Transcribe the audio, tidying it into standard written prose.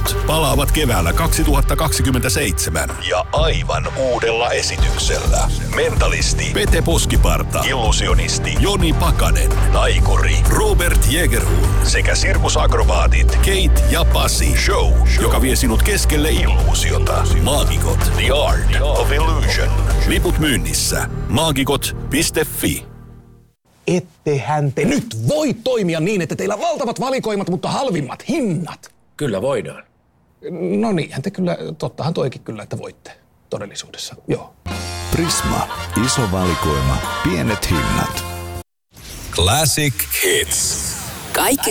Maagikot palaavat keväällä 2027 ja aivan uudella esityksellä. Mentalisti Pete Poskiparta, illusionisti Joni Pakanen, taikuri Robert Jägerhul sekä sirkusakrobaatit Kate ja Pasi. Show, joka vie sinut keskelle illuusiota. Maagikot, The Art of Illusion. Liput myynnissä. Maagikot.fi. Ettehän te nyt voi toimia niin, että teillä on valtavat valikoimat, mutta halvimmat hinnat. Kyllä voidaan. No niinhän te kyllä, tottahan toikin kyllä, että voitte todellisuudessa, joo. Prisma. Iso valikoima. Pienet hinnat. Classic Hits. Kaikki